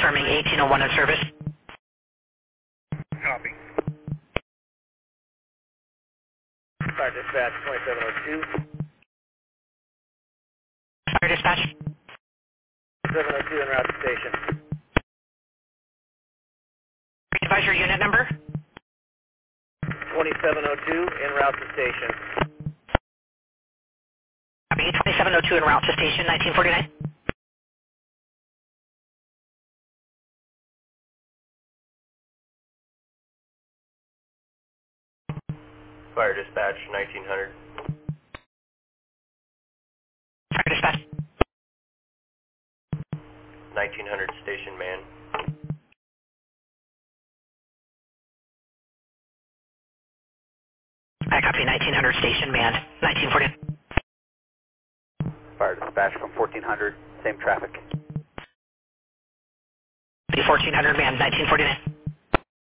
confirming 1801 in service. Copy. Fire dispatch 2702. Fire dispatch. 702 en route to station. Advise your unit number. 2702 en route to station. Copy. 2702 en route to station 1949. Fire dispatch 1900. Fire dispatch. 1900 station man. I copy 1900 station manned 1949. Fire dispatch from 1400, same traffic. 1400 manned 1949.